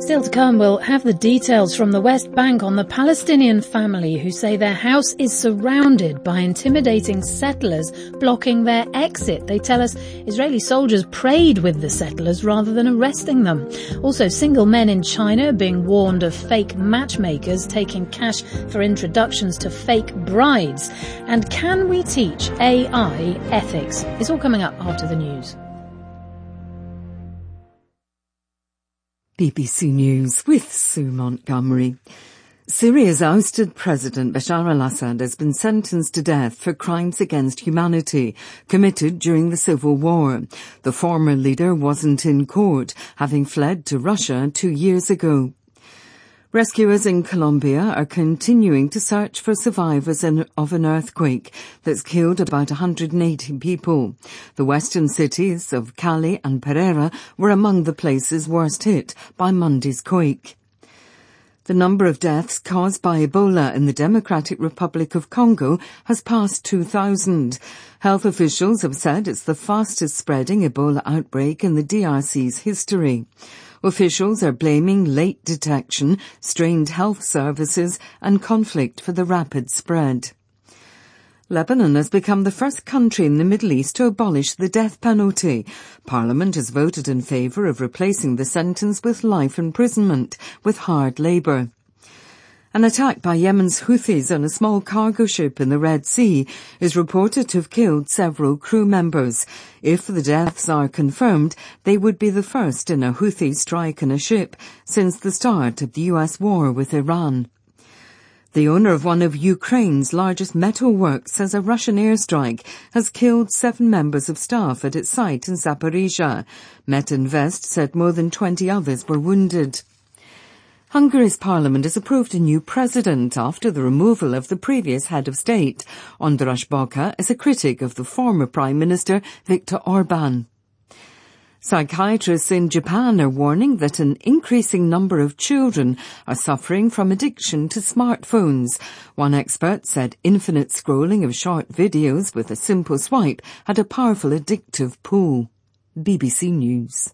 Still to come, we'll have the details from the West Bank on the Palestinian family who say their house is surrounded by intimidating settlers blocking their exit. They tell us Israeli soldiers prayed with the settlers rather than arresting them. Also, single men in China being warned of fake matchmakers taking cash for introductions to fake brides. And can we teach AI ethics? It's all coming up after the news. BBC News with Sue Montgomery. Syria's ousted President Bashar al-Assad has been sentenced to death for crimes against humanity committed during the civil war. The former leader wasn't in court, having fled to Russia 2 years ago. Rescuers in Colombia are continuing to search for survivors of an earthquake that's killed about 180 people. The western cities of Cali and Pereira were among the places worst hit by Monday's quake. The number of deaths caused by Ebola in the Democratic Republic of Congo has passed 2,000. Health officials have said it's the fastest spreading Ebola outbreak in the DRC's history. Officials are blaming late detection, strained health services and conflict for the rapid spread. Lebanon has become the first country in the Middle East to abolish the death penalty. Parliament has voted in favour of replacing the sentence with life imprisonment with hard labour. An attack by Yemen's Houthis on a small cargo ship in the Red Sea is reported to have killed several crew members. If the deaths are confirmed, they would be the first in a Houthi strike on a ship since the start of the US war with Iran. The owner of one of Ukraine's largest metalworks says a Russian airstrike has killed 7 members of staff at its site in Zaporizhia. Metinvest said more than 20 others were wounded. Hungary's parliament has approved a new president after the removal of the previous head of state. Andras Bokar is a critic of the former Prime Minister Viktor Orban. Psychiatrists in Japan are warning that an increasing number of children are suffering from addiction to smartphones. One expert said infinite scrolling of short videos with a simple swipe had a powerful addictive pull. BBC News.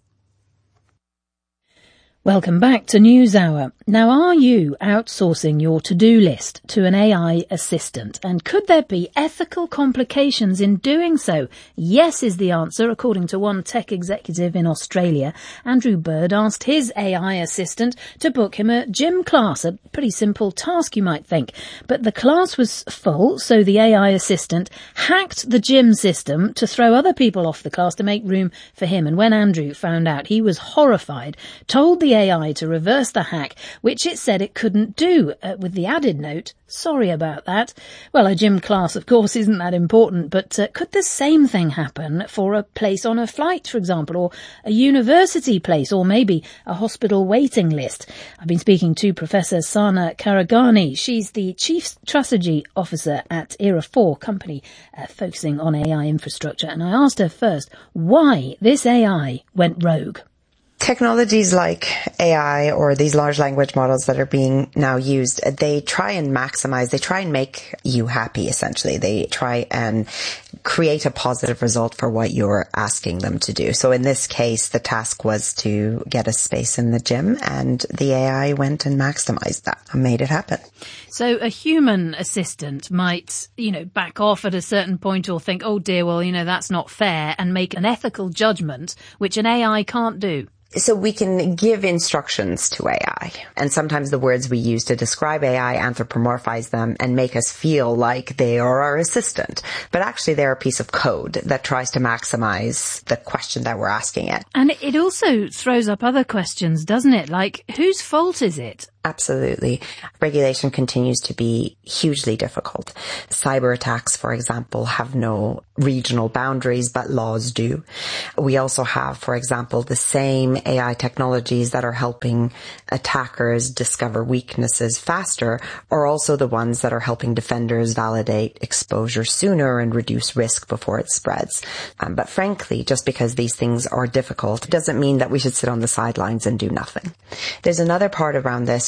Welcome back to NewsHour. Now, are you outsourcing your to-do list to an AI assistant? And could there be ethical complications in doing so? Yes is the answer, according to one tech executive in Australia. Andrew Bird asked his AI assistant to book him a gym class, a pretty simple task you might think. But the class was full, so the AI assistant hacked the gym system to throw other people off the class to make room for him. And when Andrew found out, he was horrified, told the AI to reverse the hack, which it said it couldn't do, with the added note, sorry about that. Well, a gym class, of course, isn't that important, but could the same thing happen for a place on a flight, for example, or a university place, or maybe a hospital waiting list? I've been speaking to Professor Sana Karagani. She's the Chief Strategy Officer at Era4, company focusing on AI infrastructure, and I asked her first why this AI went rogue. Technologies like AI or these large language models that are being now used, they try and maximize, they try and make you happy, essentially. They try and create a positive result for what you're asking them to do. So in this case, the task was to get a space in the gym, and the AI went and maximized that and made it happen. So a human assistant might, back off at a certain point or think, oh dear, well, that's not fair, and make an ethical judgment, which an AI can't do. So we can give instructions to AI, and sometimes the words we use to describe AI anthropomorphize them and make us feel like they are our assistant. But actually they're a piece of code that tries to maximize the question that we're asking it. And it also throws up other questions, doesn't it? Like, whose fault is it? Absolutely. Regulation continues to be hugely difficult. Cyber attacks, for example, have no regional boundaries, but laws do. We also have, for example, the same AI technologies that are helping attackers discover weaknesses faster are also the ones that are helping defenders validate exposure sooner and reduce risk before it spreads. But frankly, just because these things are difficult doesn't mean that we should sit on the sidelines and do nothing. There's another part around this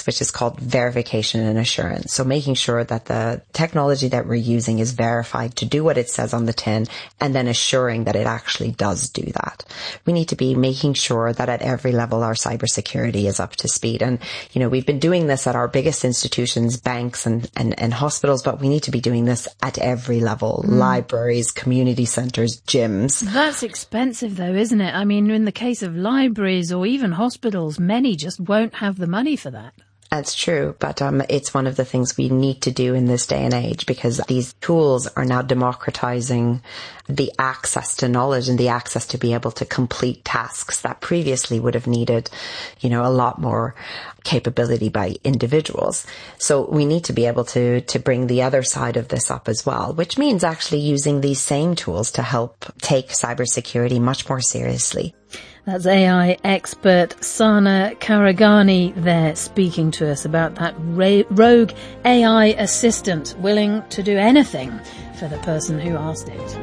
process, which is called verification and assurance. So making sure that the technology that we're using is verified to do what it says on the tin, and then assuring that it actually does do that. We need to be making sure that at every level our cybersecurity is up to speed. And, we've been doing this at our biggest institutions, banks and hospitals, but we need to be doing this at every level, libraries, community centres, gyms. That's expensive though, isn't it? I mean, in the case of libraries or even hospitals, many just won't have the money for that. That's true, but it's one of the things we need to do in this day and age, because these tools are now democratizing the access to knowledge and the access to be able to complete tasks that previously would have needed, a lot more capability by individuals. So we need to be able to bring the other side of this up as well, which means actually using these same tools to help take cybersecurity much more seriously. That's AI expert Sana Karagani there speaking to us about that rogue AI assistant willing to do anything for the person who asked it.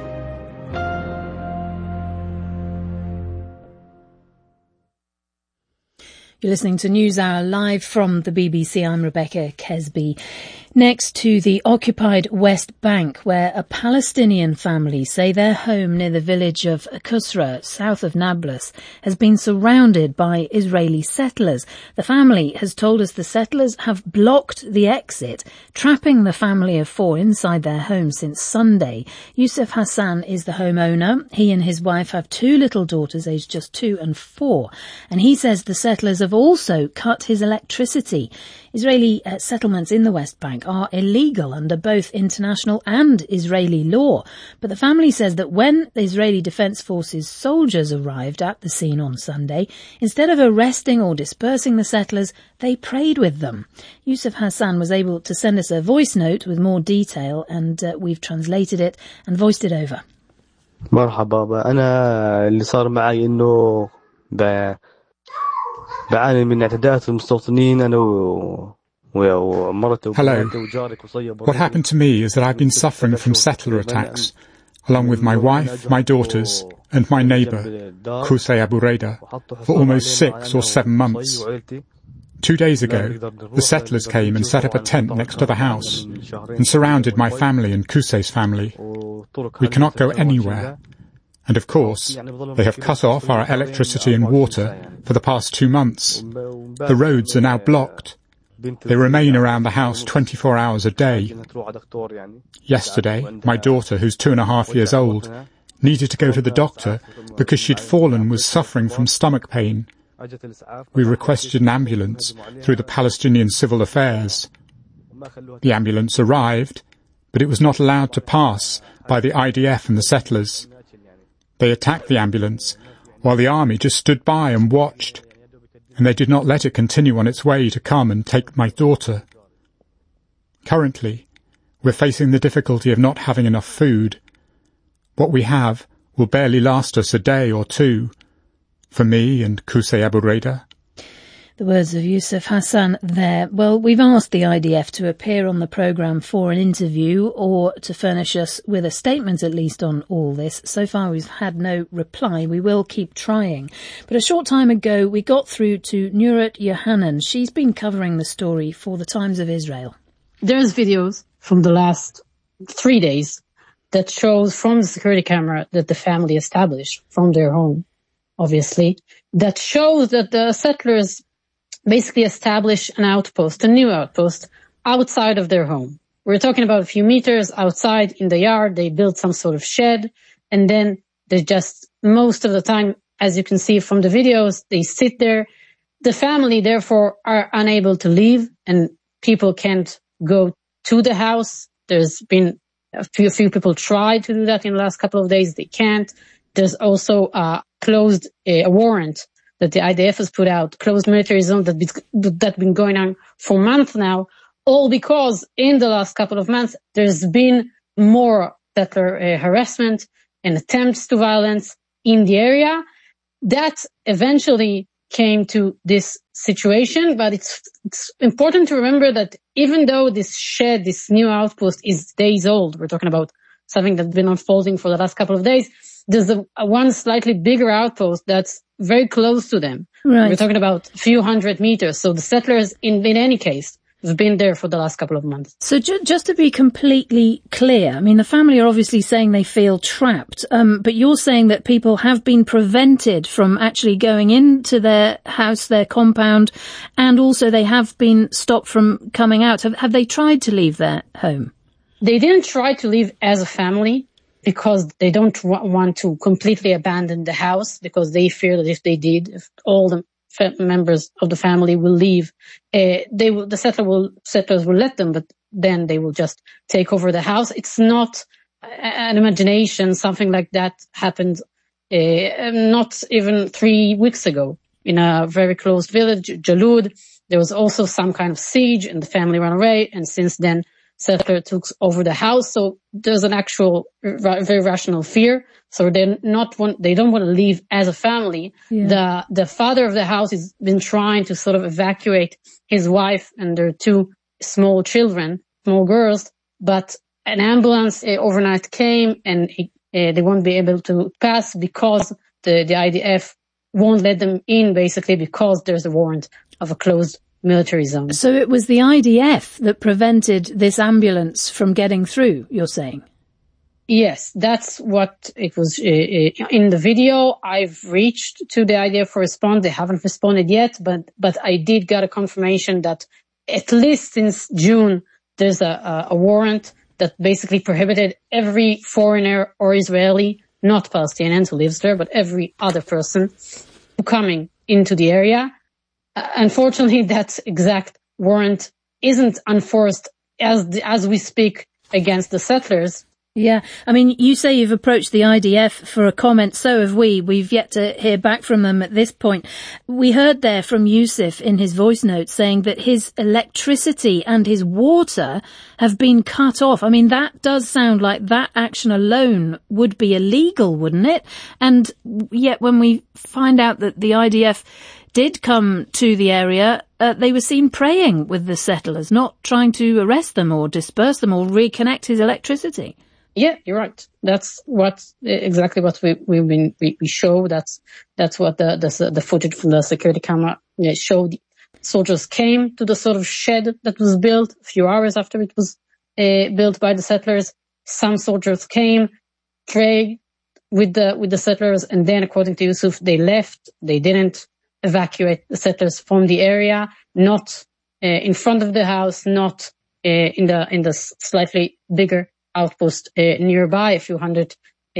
You're listening to NewsHour live from the BBC. I'm Rebecca Kesby. Next to the occupied West Bank, where a Palestinian family say their home near the village of Qusra, south of Nablus, has been surrounded by Israeli settlers. The family has told us the settlers have blocked the exit, trapping the family of four inside their home since Sunday. Yusuf Hassan is the homeowner. He and his wife have two little daughters, aged just 2 and 4, and he says the settlers have also cut his electricity. Israeli settlements in the West Bank are illegal under both international and Israeli law. But the family says that when the Israeli Defense Forces soldiers arrived at the scene on Sunday, instead of arresting or dispersing the settlers, they prayed with them. Yusuf Hassan was able to send us a voice note with more detail, and we've translated it and voiced it over. مرحبا. أنا اللي صار معي إنه بعاني من اعتداءات المستوطنين أنا ومرته. Hello. What happened to me is that I've been suffering from settler attacks, along with my wife, my daughters, and my neighbour, Qusay Abu Reda, for almost 6 or 7 months. 2 days ago, the settlers came and set up a tent next to the house and surrounded my family and Qusay's family. We cannot go anywhere. And of course, they have cut off our electricity and water for the past 2 months. The roads are now blocked. They remain around the house 24 hours a day. Yesterday, my daughter, who's 2.5 years old, needed to go to the doctor because she'd fallen and was suffering from stomach pain. We requested an ambulance through the Palestinian Civil Affairs. The ambulance arrived, but it was not allowed to pass by the IDF and the settlers. They attacked the ambulance, while the army just stood by and watched, and they did not let it continue on its way to come and take my daughter. Currently, we're facing the difficulty of not having enough food. What we have will barely last us a day or 2, for me and Qusay Abu Reda. The words of Yusuf Hassan there. Well, we've asked the IDF to appear on the programme for an interview or to furnish us with a statement at least on all this. So far we've had no reply. We will keep trying. But a short time ago we got through to Nurat Yohanan. She's been covering the story for the Times of Israel. There's videos from the last 3 days that shows from the security camera that the family established from their home, obviously, that shows that the settlers basically establish an outpost, a new outpost, outside of their home. We're talking about a few meters outside in the yard. They built some sort of shed, and then they just, most of the time, as you can see from the videos, they sit there. The family, therefore, are unable to leave, and people can't go to the house. There's been a few people tried to do that in the last couple of days. They can't. There's also a warrant that the IDF has put out, closed military zone that's been going on for months now, all because in the last couple of months, there's been more settler harassment and attempts to violence in the area. That eventually came to this situation, but it's important to remember that even though this shed, this new outpost is days old, we're talking about something that's been unfolding for the last couple of days, there's one slightly bigger outpost that's very close to them. Right. We're talking about a few hundred meters. So the settlers, in any case, have been there for the last couple of months. So just to be completely clear, I mean, the family are obviously saying they feel trapped, but you're saying that people have been prevented from actually going into their house, their compound, and also they have been stopped from coming out. Have they tried to leave their home? They didn't try to leave as a family because they don't want to completely abandon the house, because they fear that if they did, if all the members of the family will leave, the settlers will let them, but then they will just take over the house. It's not an imagination. Something like that happened not even 3 weeks ago in a very close village, Jalud. There was also some kind of siege and the family ran away, and since then settler took over the house. So there's an actual very rational fear. So they don't want to leave as a family. Yeah. The father of the house has been trying to sort of evacuate his wife and their 2 small children, small girls, but an ambulance overnight came and they won't be able to pass because the IDF won't let them in, basically because there's a warrant of a closed military zone. So it was the IDF that prevented this ambulance from getting through, you're saying? Yes, that's what it was in the video. I've reached to the IDF for response. They haven't responded yet, but I did get a confirmation that at least since June, there's a warrant that basically prohibited every foreigner or Israeli, not Palestinian who lives there, but every other person coming into the area. Unfortunately, that exact warrant isn't enforced as we speak against the settlers. Yeah, I mean, you say you've approached the IDF for a comment, so have we. We've yet to hear back from them at this point. We heard there from Yusuf in his voice note saying that his electricity and his water have been cut off. I mean, that does sound like that action alone would be illegal, wouldn't it? And yet when we find out that the IDF did come to the area, they were seen praying with the settlers, not trying to arrest them or disperse them or reconnect his electricity. Yeah, you're right. That's exactly what we show. That's what the footage from the security camera showed. Soldiers came to the sort of shed that was built a few hours after it was built by the settlers. Some soldiers came, prayed with the settlers, and then, according to Yusuf, they left. They didn't evacuate the settlers from the area, not in front of the house, not in the slightly bigger outpost nearby, a few hundred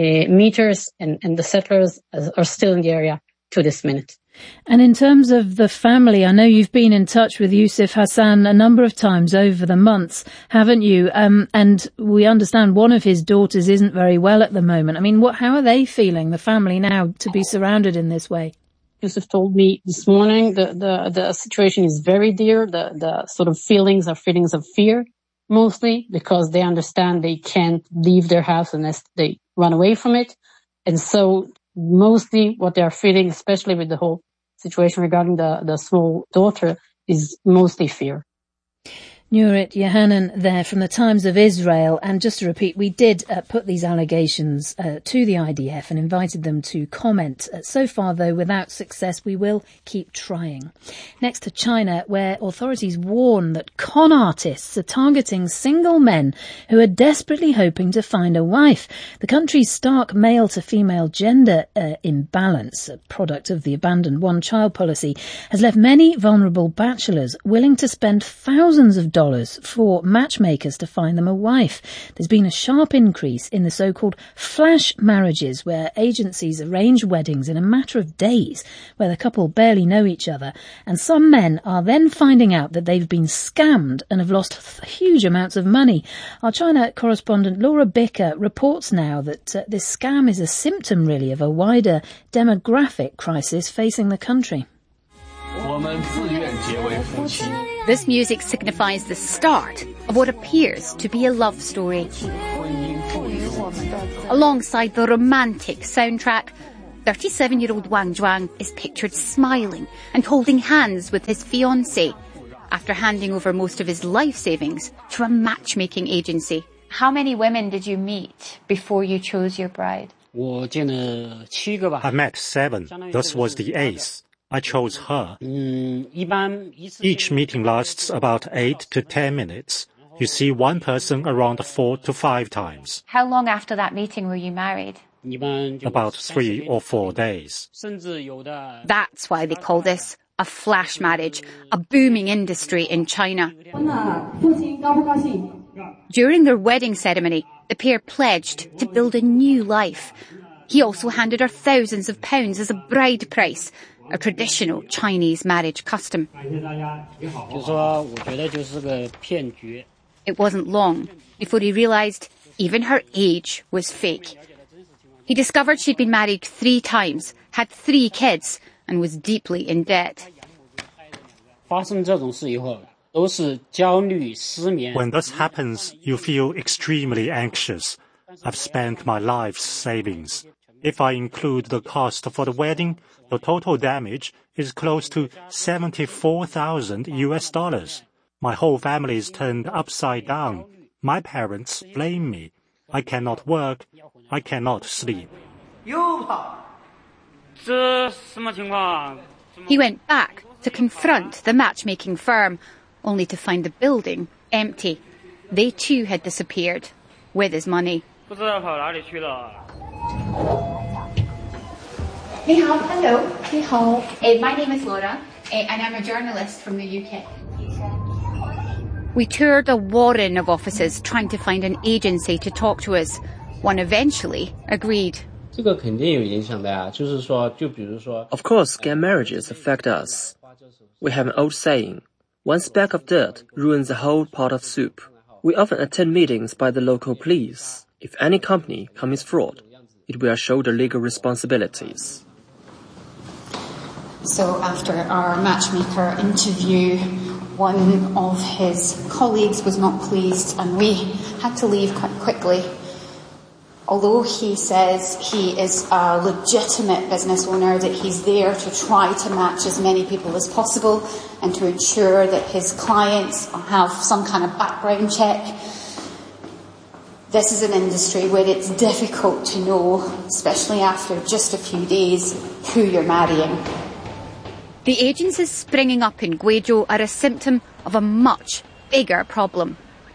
meters, and the settlers are still in the area to this minute. And in terms of the family, I know you've been in touch with Yusuf Hassan a number of times over the months, haven't you? And we understand one of his daughters isn't very well at the moment. I mean, how are they feeling, the family, now to be surrounded in this way? Yusuf told me this morning the situation is very dear. The sort of feelings are feelings of fear, mostly because they understand they can't leave their house unless they run away from it. And so mostly what they are feeling, especially with the whole situation regarding the small daughter, is mostly fear. Nurit Yohanan there from the Times of Israel. And just to repeat, we did put these allegations to the IDF and invited them to comment. So far, though, without success, we will keep trying. Next to China, where authorities warn that con artists are targeting single men who are desperately hoping to find a wife. The country's stark male-to-female gender imbalance, a product of the abandoned one-child policy, has left many vulnerable bachelors willing to spend thousands of dollars for matchmakers to find them a wife. There's been a sharp increase in the so-called flash marriages, where agencies arrange weddings in a matter of days, where the couple barely know each other, and some men are then finding out that they've been scammed and have lost huge amounts of money. Our China correspondent Laura Bicker reports now that this scam is a symptom, really, of a wider demographic crisis facing the country. This music signifies the start of what appears to be a love story. Alongside the romantic soundtrack, 37-year-old Wang Zhuang is pictured smiling and holding hands with his fiancée after handing over most of his life savings to a matchmaking agency. How many women did you meet before you chose your bride? I met 7. This was the 8th. I chose her. Each meeting lasts about 8 to 10 minutes. You see one person around 4 to 5 times. How long after that meeting were you married? About 3 or 4 days. That's why they call this a flash marriage, a booming industry in China. During their wedding ceremony, the pair pledged to build a new life. He also handed her thousands of pounds as a bride price, a traditional Chinese marriage custom. It wasn't long before he realised even her age was fake. He discovered she'd been married 3 times, had 3 kids, and was deeply in debt. When this happens, you feel extremely anxious. I've spent my life's savings. If I include the cost for the wedding, the total damage is close to $74,000. My whole family is turned upside down. My parents blame me. I cannot work. I cannot sleep. He went back to confront the matchmaking firm, only to find the building empty. They too had disappeared with his money. Hello. My name is Laura, and I'm a journalist from the UK. We toured a warren of offices trying to find an agency to talk to us. One eventually agreed. Of course, gay marriages affect us. We have an old saying, one speck of dirt ruins the whole pot of soup. We often attend meetings by the local police. If any company commits fraud, it will shoulder legal responsibilities. So after our matchmaker interview, one of his colleagues was not pleased and we had to leave quite quickly. Although he says he is a legitimate business owner, that he's there to try to match as many people as possible and to ensure that his clients have some kind of background check. This is an industry where it's difficult to know, especially after just a few days, who you're marrying. The agencies springing up in Guizhou are a symptom of a much bigger problem.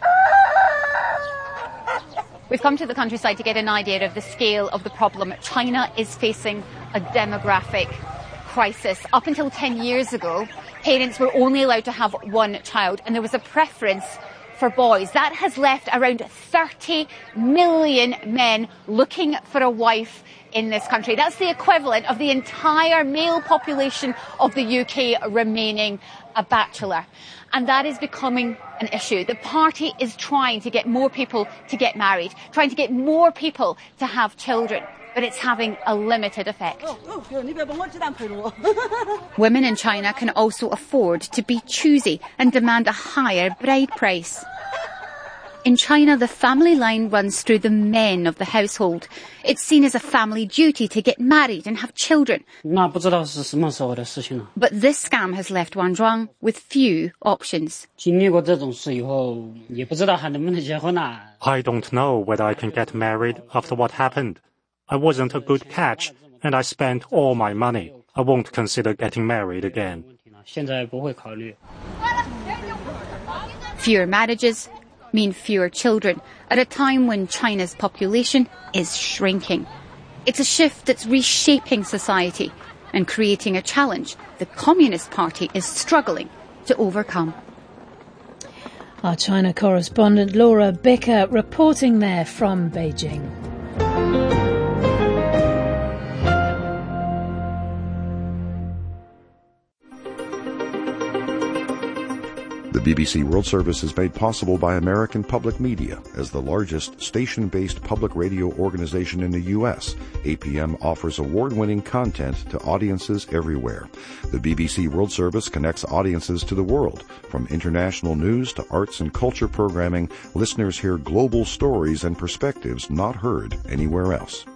We've come to the countryside to get an idea of the scale of the problem. China is facing a demographic crisis. Up until 10 years ago, parents were only allowed to have 1 child, and there was a preference for boys. That has left around 30 million men looking for a wife in this country. That's the equivalent of the entire male population of the UK remaining a bachelor. And that is becoming an issue. The party is trying to get more people to get married, trying to get more people to have children, but it's having a limited effect. Women in China can also afford to be choosy and demand a higher bride price. In China, the family line runs through the men of the household. It's seen as a family duty to get married and have children. But this scam has left Wang Zhuang with few options. I don't know whether I can get married after what happened. I wasn't a good catch, and I spent all my money. I won't consider getting married again. Fewer marriages mean fewer children at a time when China's population is shrinking. It's a shift that's reshaping society and creating a challenge the Communist Party is struggling to overcome. Our China correspondent Laura Bicker reporting there from Beijing. The BBC World Service is made possible by American Public Media. As the largest station-based public radio organization in the U.S., APM offers award-winning content to audiences everywhere. The BBC World Service connects audiences to the world. From international news to arts and culture programming, listeners hear global stories and perspectives not heard anywhere else.